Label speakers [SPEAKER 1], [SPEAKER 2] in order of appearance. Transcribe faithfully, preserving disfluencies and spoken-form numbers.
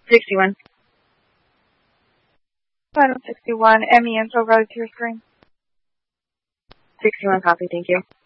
[SPEAKER 1] sixty-one.
[SPEAKER 2] Final sixty-one. Emmy info, road to your screen.
[SPEAKER 1] sixty-one copy, thank you.